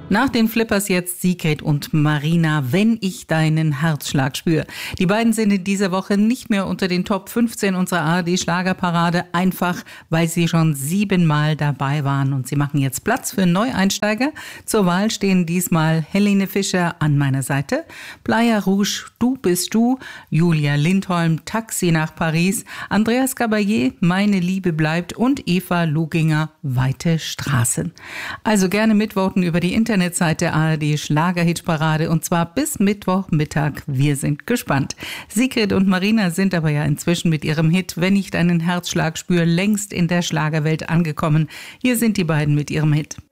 Nach den Flippers jetzt Sigrid und Marina, wenn ich deinen Herzschlag spüre. Die beiden sind in dieser Woche nicht mehr unter den Top 15 unserer ARD-Schlagerparade, einfach weil sie schon 7-mal dabei waren. Und sie machen jetzt Platz für Neueinsteiger. Zur Wahl stehen diesmal Helene Fischer an meiner Seite, Playa Rouge, Du bist du, Julia Lindholm, Taxi nach Paris, Andreas Gabalier, Meine Liebe bleibt und Eva Luginger, Weite Straßen. Also gerne mitvoten über die Internetseite ARD Schlagerhitparade und zwar bis Mittwochmittag. Wir sind gespannt. Sigrid und Marina sind aber ja inzwischen mit ihrem Hit Wenn ich deinen Herzschlag spüre längst in der Schlagerwelt angekommen. Hier sind die beiden mit ihrem Hit.